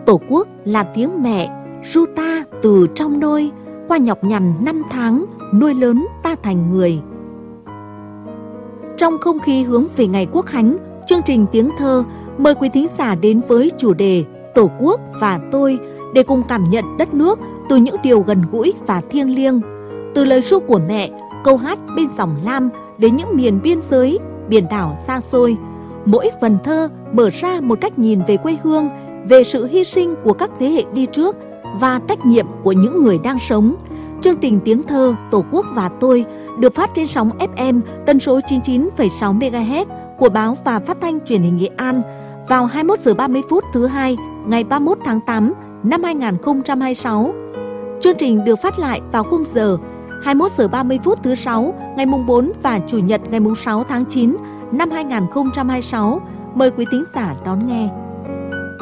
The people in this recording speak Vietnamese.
Tổ quốc là tiếng mẹ ru ta từ trong nôi, qua nhọc nhằn năm tháng nuôi lớn ta thành người. Trong không khí hướng về ngày Quốc khánh, chương trình Tiếng Thơ mời quý thính giả đến với chủ đề Tổ quốc và tôi để cùng cảm nhận đất nước từ những điều gần gũi và thiêng liêng. Từ lời ru của mẹ, câu hát bên dòng lam đến những miền biên giới, biển đảo xa xôi, mỗi phần thơ mở ra một cách nhìn về quê hương, về sự hy sinh của các thế hệ đi trước và trách nhiệm của những người đang sống. Chương trình Tiếng Thơ Tổ quốc và tôi được phát trên sóng FM tần số 99,6 MHz của Báo và Phát thanh Truyền hình Nghệ An vào 21 giờ 30 phút thứ hai ngày 31 tháng 8 năm 2026. Chương trình được phát lại vào khung giờ 21 giờ 30 phút thứ 6 ngày mùng 4 và Chủ nhật ngày mùng 6 tháng 9 năm 2026. Mời quý thính giả đón nghe.